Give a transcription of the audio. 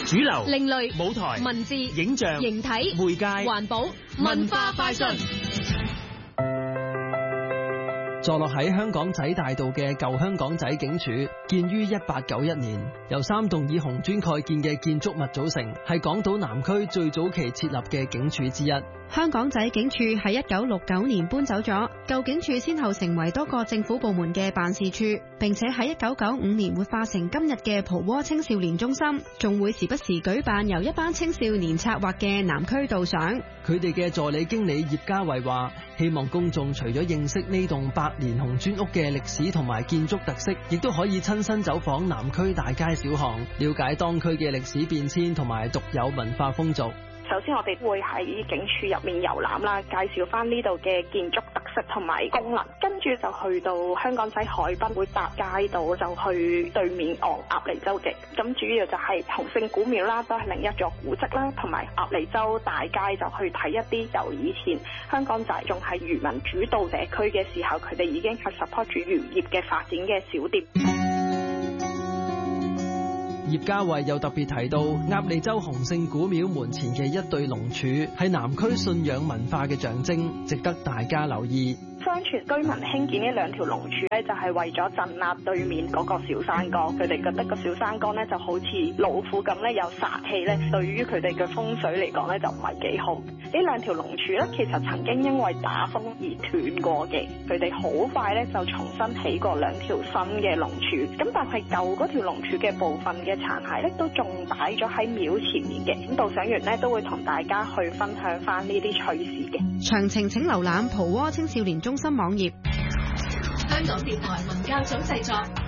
主流、 另類、 舞台、 文字、 影像、 形體、 媒介、 環保、文化快訊。 坐落喺香港仔大道嘅舊香港仔警署，建於1891年，由3棟以紅磚蓋建嘅建築物組成，係港島南區最早期設立嘅警署之一。 香港仔警署喺1969年搬走咗，舊警署先後成為多個政府部門嘅辦事處，並且喺1995年活化成今日嘅蒲窩青少年中心，仲會時不時舉辦由一班青少年策劃嘅南區導賞。 佢哋嘅助理經理葉家慧話，希望公眾除咗認識呢棟百年紅磚屋嘅歷史同埋建築特色，亦都可以親身走訪南區大街小巷，了解當區嘅歷史變遷同埋獨有文化風俗。 首先我哋會喺警署入面遊覽啦，介紹翻呢度嘅建築特色同埋功能，跟住就去到香港仔海濱會搭街道，就去對面昂鴨脷洲嘅。咁主要就係洪聖古廟啦，都係另一座古蹟啦，同埋鴨脷洲大街就去睇一啲由以前香港仔仲係漁民主導社區嘅時候，佢哋已經係 support 住漁業嘅發展嘅小店。 葉家慧又特別提到，鴨脷洲洪聖古廟門前嘅一對龍柱係南區信仰文化嘅象徵，值得大家留意。 相傳居民興建呢兩條龍柱咧，就係為咗鎮壓對面嗰個小山崗。佢哋覺得個小山崗咧就好似老虎咁咧，有殺氣咧，對於佢哋嘅風水嚟講咧就唔係幾好。呢兩條龍柱咧，其實曾經因為打風而斷過嘅，佢哋好快咧就重新起過兩條新嘅龍柱。咁但係舊嗰條龍柱嘅部分嘅殘骸咧，都仲擺咗喺廟前面嘅。咁導賞員咧都會同大家去分享翻呢啲趣事嘅。 詳情請瀏覽蒲窩青少年中心網頁。 香港電台文教組製作。